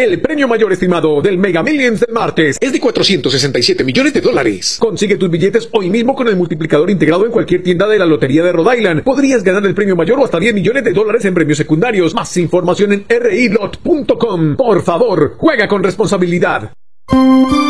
El premio mayor estimado del Mega Millions del martes es de $467 millones. Consigue tus billetes hoy mismo con el multiplicador integrado en cualquier tienda de la Lotería de Rhode Island. Podrías ganar el premio mayor o hasta $10 millones en premios secundarios. Más información en rilot.com. Por favor, juega con responsabilidad.